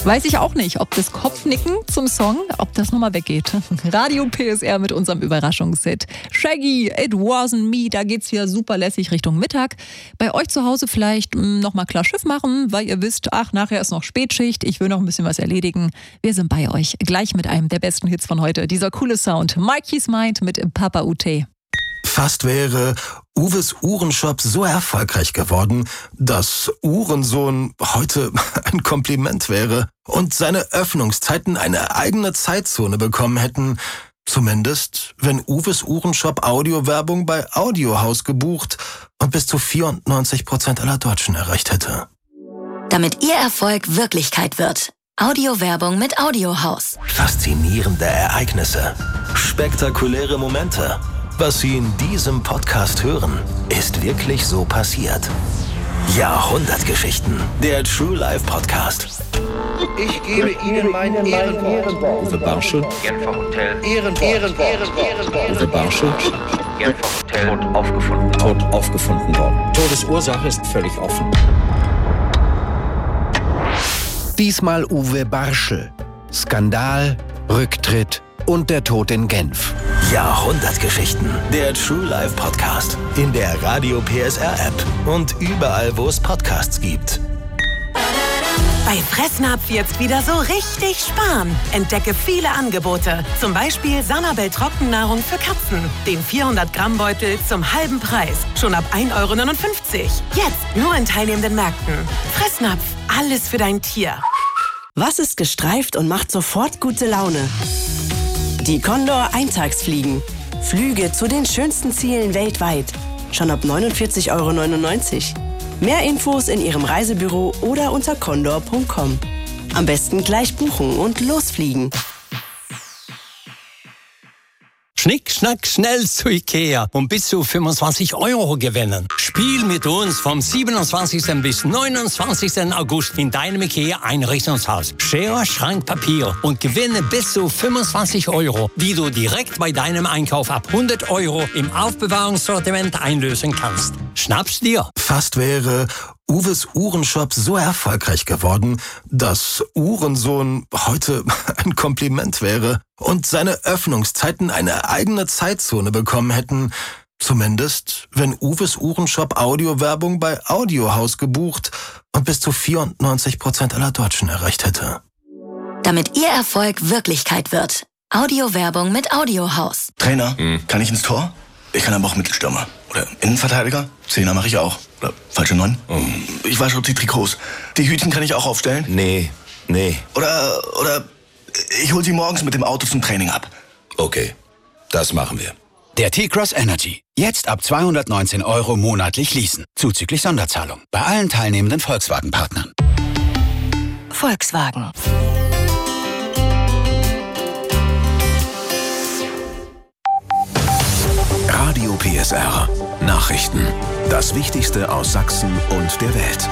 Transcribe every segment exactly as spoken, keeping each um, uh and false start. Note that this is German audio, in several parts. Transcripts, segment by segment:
Weiß ich auch nicht, ob das Kopfnicken zum Song, ob das nochmal weggeht. Radio P S R mit unserem Überraschungshit. Shaggy, It Wasn't Me, da geht's hier super lässig Richtung Mittag. Bei euch zu Hause vielleicht nochmal klar Schiff machen, weil ihr wisst, ach, nachher ist noch Spätschicht, ich will noch ein bisschen was erledigen. Wir sind bei euch, gleich mit einem der besten Hits von heute. Dieser coole Sound, Mikey's Mind mit Papa U T. Fast wäre Uwes Uhrenshop so erfolgreich geworden, dass Uhrensohn heute ein Kompliment wäre und seine Öffnungszeiten eine eigene Zeitzone bekommen hätten. Zumindest, wenn Uwes Uhrenshop Audiowerbung bei Audiohaus gebucht und bis zu vierundneunzig Prozent aller Deutschen erreicht hätte. Damit Ihr Erfolg Wirklichkeit wird. Audiowerbung mit Audiohaus. Faszinierende Ereignisse, spektakuläre Momente. Was Sie in diesem Podcast hören, ist wirklich so passiert. Jahrhundertgeschichten, der True Life Podcast. Ich gebe Ihnen mein Ehrenwort. Uwe Barschel. Genfer Hotel. Ehrenwort. Ehrenwort. Ehrenwort. Uwe Barschel. Genfer Hotel. Tot aufgefunden. Tot aufgefunden worden. Todesursache ist völlig offen. Diesmal Uwe Barschel. Skandal, Rücktritt und der Tod in Genf. Jahrhundertgeschichten, der True Life Podcast. In der Radio P S R App und überall, wo es Podcasts gibt. Bei Fressnapf jetzt wieder so richtig sparen. Entdecke viele Angebote. Zum Beispiel Sanabel Trockennahrung für Katzen. Den vierhundert Gramm Beutel zum halben Preis. Schon ab ein Euro neunundfünfzig. Jetzt nur in teilnehmenden Märkten. Fressnapf, alles für dein Tier. Was ist gestreift und macht sofort gute Laune? Die Condor Eintagsfliegen. Flüge zu den schönsten Zielen weltweit. Schon ab neunundvierzig Euro neunundneunzig. Mehr Infos in Ihrem Reisebüro oder unter condor punkt com. Am besten gleich buchen und losfliegen. Schnick, schnack, schnell zu Ikea und bis zu fünfundzwanzig Euro gewinnen. Spiel mit uns vom siebenundzwanzigsten bis neunundzwanzigsten August in deinem Ikea-Einrichtungshaus. Schere, Schrank, Papier und gewinne bis zu fünfundzwanzig Euro, die du direkt bei deinem Einkauf ab hundert Euro im Aufbewahrungssortiment einlösen kannst. Schnapp's dir! Fast wäre Uwes Uhrenshop so erfolgreich geworden, dass Uhrensohn heute ein Kompliment wäre und seine Öffnungszeiten eine eigene Zeitzone bekommen hätten. Zumindest, wenn Uwes Uhrenshop Audiowerbung bei Audiohaus gebucht und bis zu vierundneunzig Prozent aller Deutschen erreicht hätte. Damit Ihr Erfolg Wirklichkeit wird. Audiowerbung mit Audiohaus. Trainer, mhm. kann ich ins Tor? Ich kann aber auch Mittelstürmer. Oder Innenverteidiger? Zehner mache ich auch. Oder falsche Neun? Mhm. Ich wasche die Trikots. Die Hütchen kann ich auch aufstellen? Nee, nee. Oder, oder ich hol sie morgens mit dem Auto zum Training ab. Okay, das machen wir. Der T-Cross Energy. Jetzt ab zweihundertneunzehn Euro monatlich leasen. Zuzüglich Sonderzahlung. Bei allen teilnehmenden Volkswagen-Partnern. Volkswagen. Radio P S R. Nachrichten. Das Wichtigste aus Sachsen und der Welt.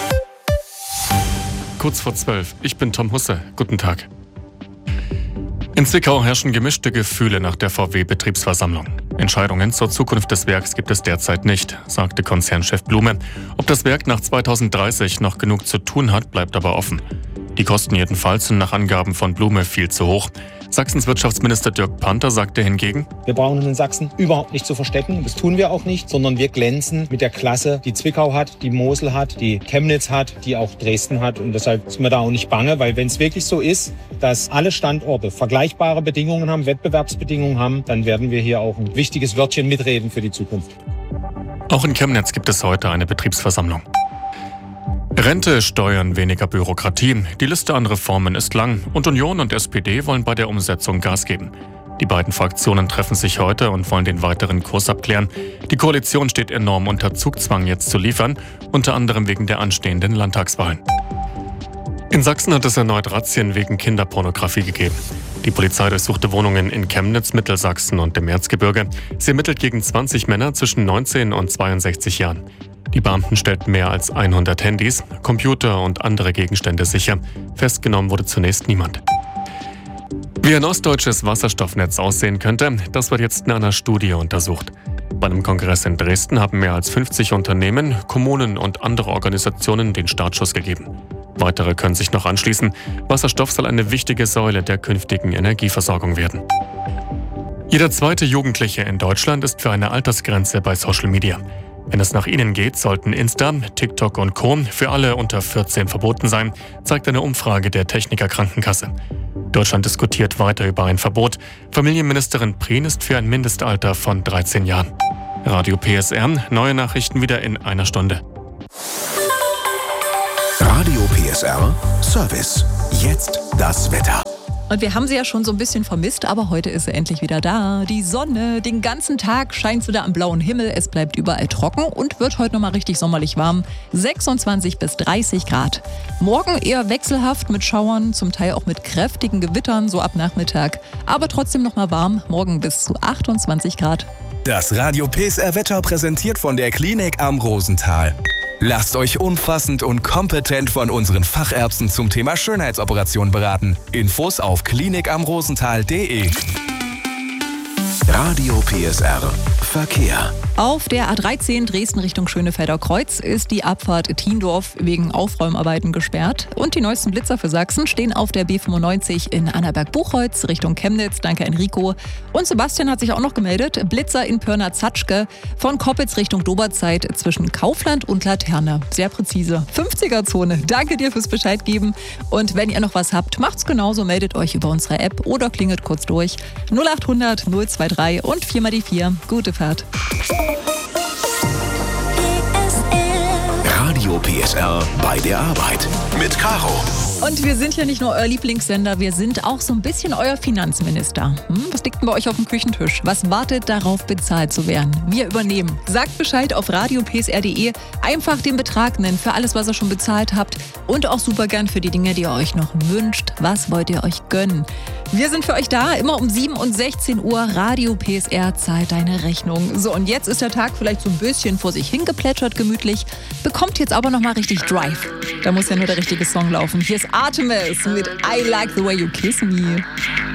Kurz vor zwölf. Ich bin Tom Husse. Guten Tag. In Zwickau herrschen gemischte Gefühle nach der V W-Betriebsversammlung. Entscheidungen zur Zukunft des Werks gibt es derzeit nicht, sagte Konzernchef Blume. Ob das Werk nach zweitausenddreißig noch genug zu tun hat, bleibt aber offen. Die Kosten jedenfalls sind nach Angaben von Blume viel zu hoch. Sachsens Wirtschaftsminister Dirk Panther sagte hingegen: Wir brauchen uns in Sachsen überhaupt nicht zu verstecken. Das tun wir auch nicht, sondern wir glänzen mit der Klasse, die Zwickau hat, die Mosel hat, die Chemnitz hat, die auch Dresden hat. Und deshalb sind wir da auch nicht bange, weil wenn es wirklich so ist, dass alle Standorte vergleichbare Bedingungen haben, Wettbewerbsbedingungen haben, dann werden wir hier auch ein wichtiges Wörtchen mitreden für die Zukunft. Auch in Chemnitz gibt es heute eine Betriebsversammlung. Rente, Steuern, weniger Bürokratie. Die Liste an Reformen ist lang und Union und S P D wollen bei der Umsetzung Gas geben. Die beiden Fraktionen treffen sich heute und wollen den weiteren Kurs abklären. Die Koalition steht enorm unter Zugzwang, jetzt zu liefern, unter anderem wegen der anstehenden Landtagswahlen. In Sachsen hat es erneut Razzien wegen Kinderpornografie gegeben. Die Polizei durchsuchte Wohnungen in Chemnitz, Mittelsachsen und im Erzgebirge. Sie ermittelt gegen zwanzig Männer zwischen neunzehn und zweiundsechzig Jahren. Die Beamten stellten mehr als hundert Handys, Computer und andere Gegenstände sicher. Festgenommen wurde zunächst niemand. Wie ein ostdeutsches Wasserstoffnetz aussehen könnte, das wird jetzt in einer Studie untersucht. Bei einem Kongress in Dresden haben mehr als fünfzig Unternehmen, Kommunen und andere Organisationen den Startschuss gegeben. Weitere können sich noch anschließen. Wasserstoff soll eine wichtige Säule der künftigen Energieversorgung werden. Jeder zweite Jugendliche in Deutschland ist für eine Altersgrenze bei Social Media. Wenn es nach ihnen geht, sollten Insta, TikTok und Co. für alle unter vierzehn verboten sein, zeigt eine Umfrage der Techniker Krankenkasse. Deutschland diskutiert weiter über ein Verbot. Familienministerin Prien ist für ein Mindestalter von dreizehn Jahren. Radio P S R, neue Nachrichten wieder in einer Stunde. Radio P S R Service. Jetzt das Wetter. Und wir haben sie ja schon so ein bisschen vermisst, aber heute ist sie endlich wieder da. Die Sonne, den ganzen Tag scheint sie da am blauen Himmel. Es bleibt überall trocken und wird heute nochmal richtig sommerlich warm. sechsundzwanzig bis dreißig Grad. Morgen eher wechselhaft mit Schauern, zum Teil auch mit kräftigen Gewittern, so ab Nachmittag. Aber trotzdem nochmal warm, morgen bis zu achtundzwanzig Grad. Das Radio P S R Wetter präsentiert von der Klinik am Rosenthal. Lasst euch umfassend und kompetent von unseren Fachärzten zum Thema Schönheitsoperation beraten. Infos auf klinik am rosenthal punkt de. Radio P S R Verkehr. Auf der A dreizehn Dresden Richtung Schönefelder Kreuz ist die Abfahrt Thiendorf wegen Aufräumarbeiten gesperrt. Und die neuesten Blitzer für Sachsen stehen auf der B fünfundneunzig in Annaberg-Buchholz Richtung Chemnitz. Danke Enrico. Und Sebastian hat sich auch noch gemeldet. Blitzer in Pirna-Zatschke von Koppitz Richtung Doberzeit zwischen Kaufland und Laterne. Sehr präzise. fünfziger-Zone. Danke dir fürs Bescheid geben. Und wenn ihr noch was habt, macht's genauso. Meldet euch über unsere App oder klingelt kurz durch. null acht hundert null zwei drei und vier mal die vier. Gute Fahrt. Radio P S R bei der Arbeit mit Caro. Und wir sind ja nicht nur euer Lieblingssender, wir sind auch so ein bisschen euer Finanzminister. Hm, was liegt denn bei euch auf dem Küchentisch? Was wartet darauf, bezahlt zu werden? Wir übernehmen. Sagt Bescheid auf radio p s r punkt de. Einfach den Betrag nennen für alles, was ihr schon bezahlt habt. Und auch super gern für die Dinge, die ihr euch noch wünscht. Was wollt ihr euch gönnen? Wir sind für euch da, immer um sieben und sechzehn Uhr. Radio P S R zahlt deine Rechnung. So, und jetzt ist der Tag vielleicht so ein bisschen vor sich hingeplätschert, gemütlich. Bekommt jetzt aber nochmal richtig Drive. Da muss ja nur der richtige Song laufen. Hier ist Artemis mit I Like the Way You Kiss Me.